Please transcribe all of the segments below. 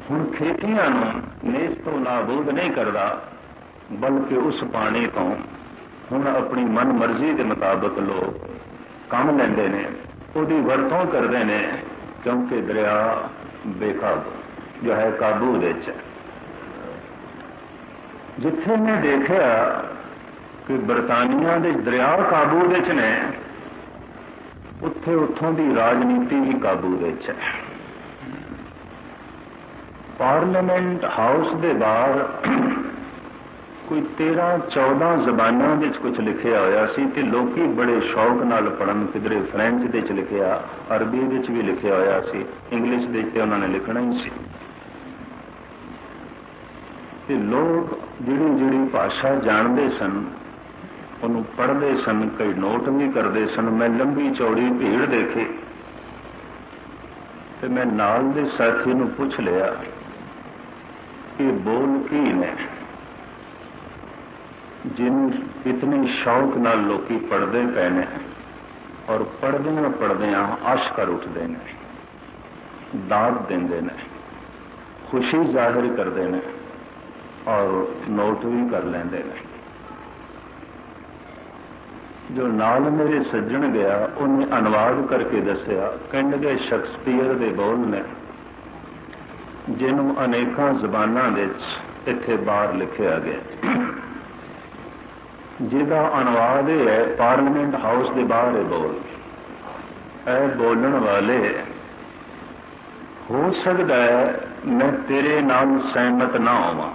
हुण खेतियां नेस तो नाबूद नहीं करता, बल्कि उस पानी तो हुण अपनी मन मर्जी के मुताबिक लोग काम लेंदे ने, उहदी वरतों करते हैं, क्योंकि दरिया बेकाबू जो है काबू विच है। जिथे मैं देखा कि बरतानिया के दरिया काबू विच ने, उत्थे उत्थों की राजनीति भी काबू विच है। पार्लीमेंट हाउस के बाहर कोई 13-14 जबानों में कुछ लिखा होया सी ते लोकी बड़े शौक नाल पढ़न, किधरे फ्रेंच दे च लिखिया, अरबी विच भी लिखा होया सी, इंग्लिश दे ते उन्होंने लिखना ही सी। ते लोग जिहड़ी जिहड़ी भाषा जानते सन उन्होंने पढ़ते सन, कई नोट भी करते सन। मैं लंबी चौड़ी भीड़ देखी ते मैं नाल दे साथी नूं पुछ लिया कि बोल की ने जिन इतनी शौक नाल लोकी पढ़ते पे ने, और पढ़दियां पढ़दियां आशकर उठते हैं, दाद देंदे ने, खुशी जाहिर करते हैं और नोट भी कर लेंदे ने। जो नाल मेरे सज्जन गया उन्हें अनुवाद करके दसिया, कहंदे शेक्सपीयर के बोल ने जिन्हों अनेकों जबानों विच इत्थे बाहर लिखा गया, जिहदा अनुवाद है पार्लीमेंट हाउस के बाहर है बोल। ऐ बोलण वाले, हो सकता है मैं तेरे नाल सहमत ना होवां।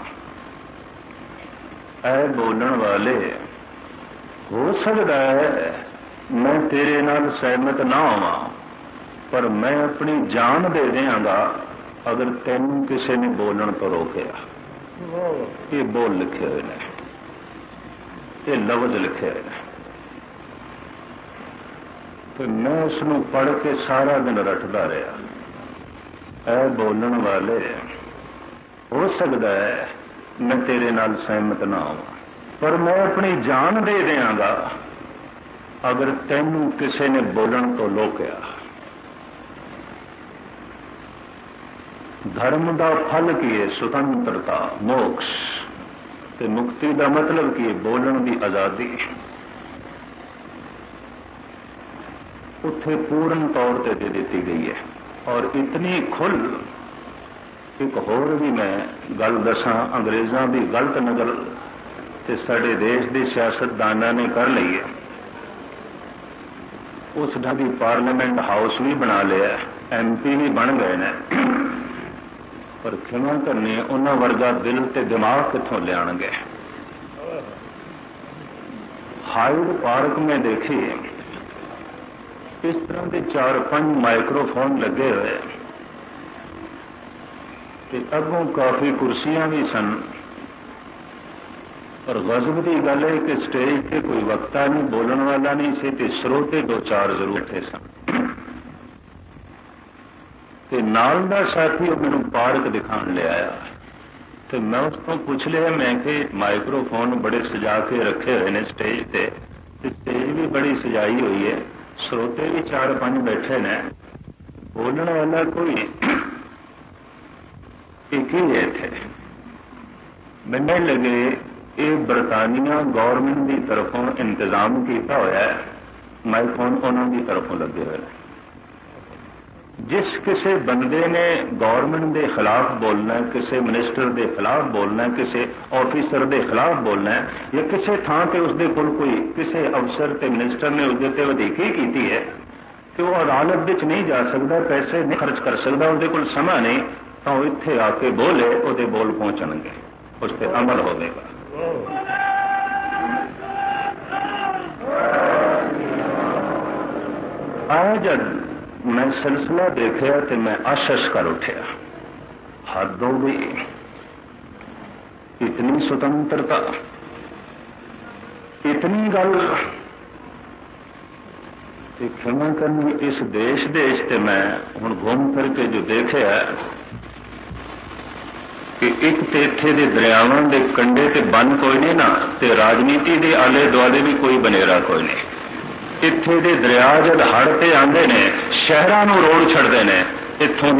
ऐ बोलण वाले, हो सकता है मैं तेरे नाल सहमत ना होवां, पर मैं अपनी जान दे देंगा अगर तैनूं किसी ने बोलण तो रोकिया। ये बोल लिखे हुए हैं, ये लफ्ज लिखे हुए हैं। तो मैं उसनूं पढ़ के सारा दिन रटदा रहा। ऐ बोलण वाले, हो सकता है मैं तेरे नाल सहमत ना होवां, पर मैं अपनी जान दे देंगा अगर तैनूं किसी ने बोलण तो रोकिया। धर्म का फल की है स्वतंत्रता, मोक्ष ते मुक्ति का मतलब की बोलण की आजादी। उत्थे पूर्ण तौर पर दे दी गई है। और इतनी खुल, एक होर भी मैं गल दसा, अंग्रेज़ों की गलत नकल ते साडे देश के सियासतदानों ने कर ली है। उस ढंग की पार्लीमेंट हाउस भी बना लिया, MP भी बन गए ने, पर खिमा करनी उन्होंने वर्गा दिल ते दिमाग कितों लियाणगे। हाइड पार्क में देखी इस तरह के 4-5 माइक्रोफोन लगे हुए, अगों काफी कुर्सियां भी सन, और गजब की गल है कि स्टेज पे कोई वक्ता नहीं, बोलने वाला नहीं सी, ते स्रोते 2-4 जरूर थे सन। ते नाल दा साथी मैनू पार्क दिखाने ले आया, तो मैं उसको पूछ लिया, मैं कि माइक्रोफोन बड़े सजा के रखे हुए ने स्टेज पे, स्टेज भी बड़ी सजाई हुई है, स्रोते भी 4-5 बैठे ने, बोलने वाला कोई एक ही है थे। मैंने लगे ये बरतानिया गौरमेंट की तरफों इंतजाम किया होया है, माइक्रोफोन उन्होंने तरफों लगे हुए हैं। जिस किसी बंदे ने गौरमेंट के खिलाफ बोलना है, किसी मिनिस्टर के खिलाफ बोलना है, किसी ऑफिसर के खिलाफ बोलना है, या किसी थां पर उसके कोई किसी अफसर ते मिनिस्टर ने उसके उत्ते वधीकी की है कि वह अदालत विच नहीं जा सकता, पैसे नहीं खर्च कर सकता, उसके कोल समा नहीं, तो वह इत्थे आके बोले, उसके बोल पहुंचणगे, उस पर अमल होगा। आज जब मैं सिलसिला देखा तो मैं आशश कर उठा, हद हो गई, इतनी स्वतंत्रता, इतनी गल। क्षमा करनी, इस देश ते मैं हुण घूम फिर के जो देखा कि एक तो इत्थे दे दरियावां दे कंढे ते बन कोई नहीं ना, ते राजनीति दे आले दुआले भी कोई बनेरा कोई नहीं। इत्थे दे दरिया जद हड़ ते आंदे ने, शहरां नूं रोड़ छड्डदे ने, इत्थों